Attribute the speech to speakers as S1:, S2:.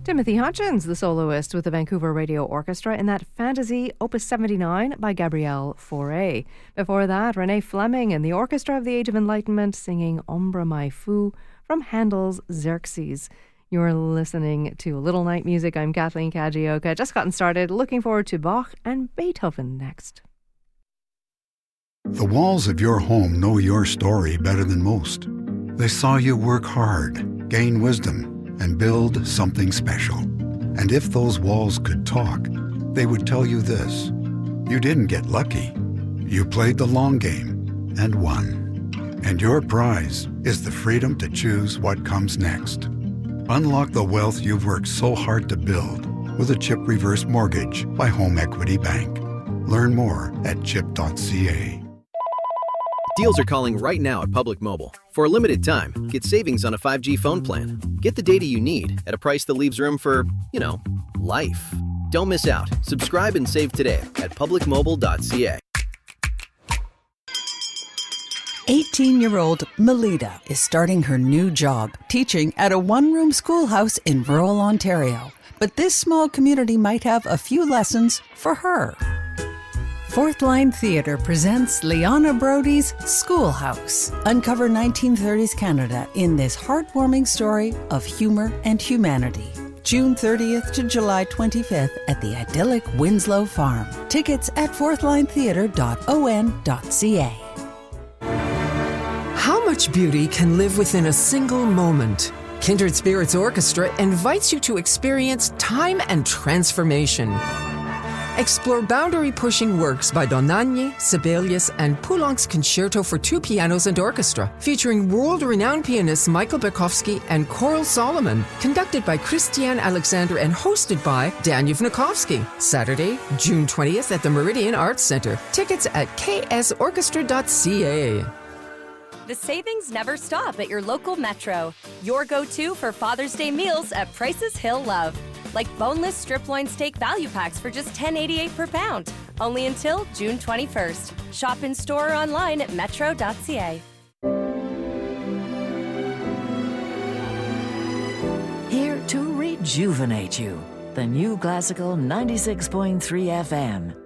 S1: Timothy Hutchins, the soloist with the Vancouver Radio Orchestra in that Fantasy Opus 79 by Gabrielle Fauré. Before that, Renee Fleming and the Orchestra of the Age of Enlightenment singing Ombra Mai Fu from Handel's Xerxes. You're listening to Little Night Music. I'm Kathleen Kajioka. Just gotten started. Looking forward to Bach and Beethoven next.
S2: The walls of your home know your story better than most. They saw you work hard, gain wisdom, and build something special. And if those walls could talk, they would tell you this: you didn't get lucky. You played the long game and won. And your prize is the freedom to choose what comes next. Unlock the wealth you've worked so hard to build with a CHIP reverse mortgage by Home Equity Bank. Learn more at chip.ca.
S3: Deals are calling right now at Public Mobile. For a limited time, get savings on a 5G phone plan. Get the data you need at a price that leaves room for, life. Don't miss out. Subscribe and save today at publicmobile.ca.
S4: 18-year-old Melita is starting her new job, teaching at a one-room schoolhouse in rural Ontario. But this small community might have a few lessons for her. Fourth Line Theatre presents Liana Brody's Schoolhouse. Uncover 1930s Canada in this heartwarming story of humor and humanity. June 30th to July 25th at the idyllic Winslow Farm. Tickets at fourthlinetheatre.on.ca.
S5: How much beauty can live within a single moment? Kindred Spirits Orchestra invites you to experience time and transformation. Explore boundary-pushing works by Dohnányi, Sibelius, and Poulenc's Concerto for two pianos and orchestra, featuring world-renowned pianists Michael Berkowski and Coral Solomon, conducted by Christiane Alexander and hosted by Dan Yevnikovsky. Saturday, June 20th at the Meridian Arts Centre. Tickets at ksorchestra.ca.
S6: The savings never stop at your local Metro. Your go-to for Father's Day meals at prices he'll love. Like boneless strip loin steak value packs for just $10.88 per pound. Only until June 21st. Shop in store or online at metro.ca.
S7: Here to rejuvenate you. The new classical 96.3 FM.